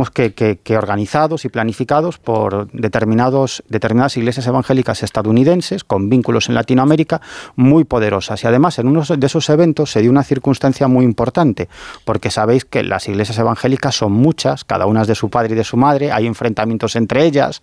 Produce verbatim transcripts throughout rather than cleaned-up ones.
digamos que, que, que organizados y planificados por determinados, determinadas iglesias evangélicas estadounidenses con vínculos en Latinoamérica muy poderosas. Y además en uno de esos eventos se dio una circunstancia muy importante, porque sabéis que las iglesias evangélicas son muchas, cada una es de su padre y de su madre, hay enfrentamientos entre ellas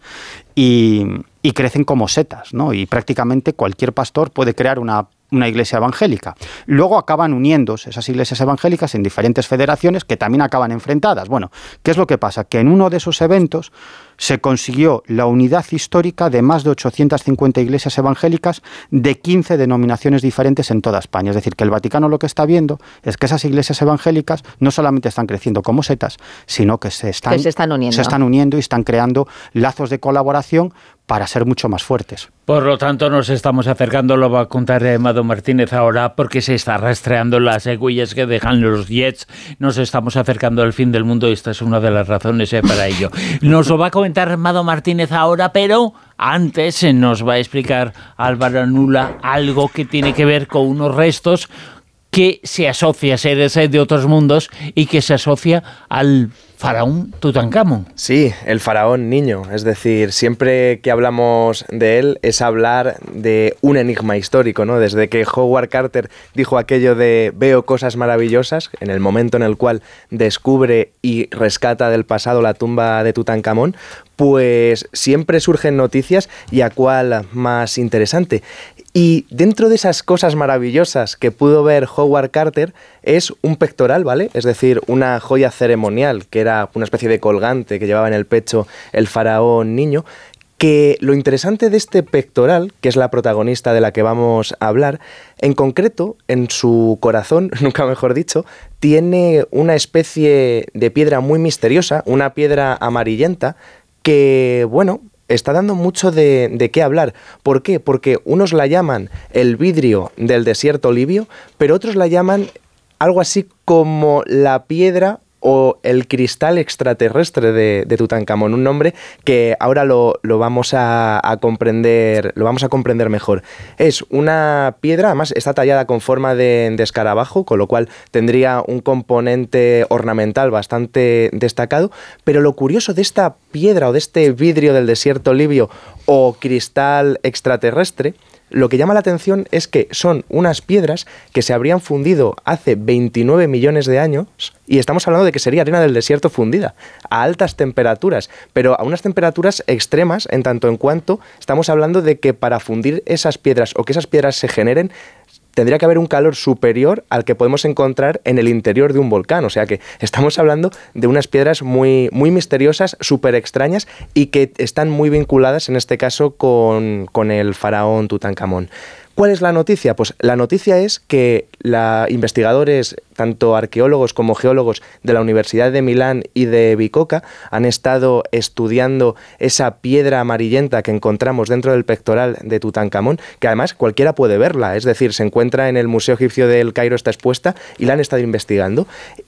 y, y crecen como setas, ¿no? Y prácticamente cualquier pastor puede crear una una iglesia evangélica. Luego acaban uniéndose esas iglesias evangélicas en diferentes federaciones que también acaban enfrentadas. Bueno, ¿qué es lo que pasa? Que en uno de esos eventos se consiguió la unidad histórica de más de ochocientas cincuenta iglesias evangélicas de quince denominaciones diferentes en toda España. Es decir, que el Vaticano lo que está viendo es que esas iglesias evangélicas no solamente están creciendo como setas, sino que se están, que se están uniendo. se están uniendo y están creando lazos de colaboración para ser mucho más fuertes. Por lo tanto, nos estamos acercando, lo va a contar Amado Martínez ahora, porque se está rastreando las huellas que dejan los jets. Nos estamos acercando al fin del mundo y esta es una de las razones eh, para ello. Nos lo va a comentar Amado Martínez ahora, pero antes eh, nos va a explicar Álvaro Nula algo que tiene que ver con unos restos que se asocia a seres de otros mundos y que se asocia al faraón Tutankamón. Sí, el faraón niño. Es decir, siempre que hablamos de él es hablar de un enigma histórico, ¿no? Desde que Howard Carter dijo aquello de veo cosas maravillosas, en el momento en el cual descubre y rescata del pasado la tumba de Tutankamón, pues siempre surgen noticias y a cuál más interesante. Y dentro de esas cosas maravillosas que pudo ver Howard Carter es un pectoral, ¿vale? Es decir, una joya ceremonial, que era una especie de colgante que llevaba en el pecho el faraón niño, que lo interesante de este pectoral, que es la protagonista de la que vamos a hablar, en concreto, en su corazón, nunca mejor dicho, tiene una especie de piedra muy misteriosa, una piedra amarillenta, que, bueno, está dando mucho de, de qué hablar. ¿Por qué? Porque unos la llaman el vidrio del desierto libio, pero otros la llaman algo así como la piedra o el cristal extraterrestre de, de Tutankamón, un nombre que ahora lo, lo vamos a, a comprender, lo vamos a comprender mejor. Es una piedra, además está tallada con forma de, de escarabajo, con lo cual tendría un componente ornamental bastante destacado, pero lo curioso de esta piedra o de este vidrio del desierto libio o cristal extraterrestre, lo que llama la atención es que son unas piedras que se habrían fundido hace veintinueve millones de años y estamos hablando de que sería arena del desierto fundida a altas temperaturas, pero a unas temperaturas extremas en tanto en cuanto estamos hablando de que para fundir esas piedras o que esas piedras se generen tendría que haber un calor superior al que podemos encontrar en el interior de un volcán. O sea que estamos hablando de unas piedras muy, muy misteriosas, súper extrañas y que están muy vinculadas en este caso con, con el faraón Tutankamón. ¿Cuál es la noticia? Pues la noticia es que la, investigadores, tanto arqueólogos como geólogos de la Universidad de Milán y de Bicocca, han estado estudiando esa piedra amarillenta que encontramos dentro del pectoral de Tutankamón, que además cualquiera puede verla, es decir, se encuentra en el Museo Egipcio del Cairo, está expuesta y la han estado investigando.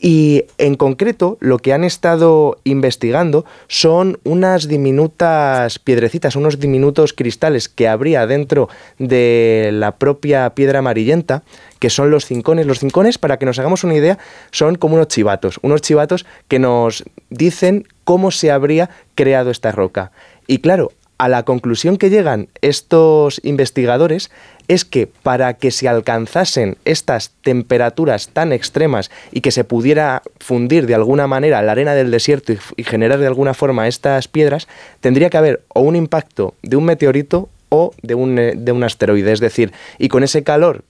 Y en concreto lo que han estado investigando son unas diminutas piedrecitas, unos diminutos cristales que habría dentro de la propia piedra amarillenta, que son los cincones. Los cincones, para que nos hagamos una idea, son como unos chivatos, unos chivatos que nos dicen cómo se habría creado esta roca. Y claro, a la conclusión que llegan estos investigadores es que para que se alcanzasen estas temperaturas tan extremas y que se pudiera fundir de alguna manera la arena del desierto y, y generar de alguna forma estas piedras, tendría que haber o un impacto de un meteorito o de un, de un asteroide, es decir, y con ese calor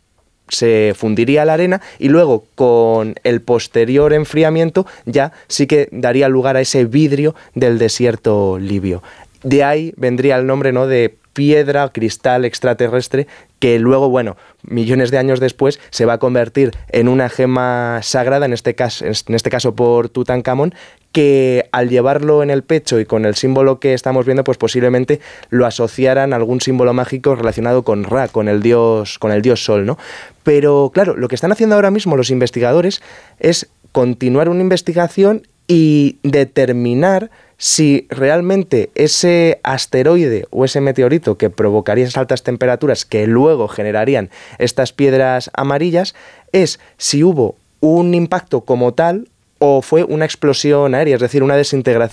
se fundiría la arena y luego con el posterior enfriamiento ya sí que daría lugar a ese vidrio del desierto libio. De ahí vendría el nombre, ¿no?, de piedra, cristal extraterrestre, que luego, bueno, millones de años después se va a convertir en una gema sagrada, en este caso, en este caso por Tutankamón, que al llevarlo en el pecho y con el símbolo que estamos viendo, pues posiblemente lo asociaran a algún símbolo mágico relacionado con Ra, con el dios, con el dios Sol, ¿no? Pero claro, lo que están haciendo ahora mismo los investigadores es continuar una investigación y determinar si realmente ese asteroide o ese meteorito que provocaría esas altas temperaturas que luego generarían estas piedras amarillas es si hubo un impacto como tal o fue una explosión aérea, es decir, una desintegración